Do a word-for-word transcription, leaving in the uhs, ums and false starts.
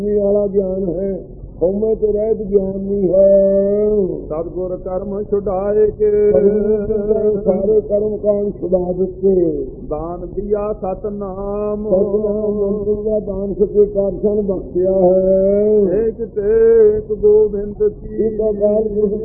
वाला ज्ञान है, हमें तो रहत ज्ञान नहीं है। सतगुर कर्म छुड़ाए के सारे कर्म कांड छुड़ा देते। दान दिया सतनाम सतनाम मंत्र का दान सके दर्शन बख्शिया है। एक टेक गोविंद की इस प्रकार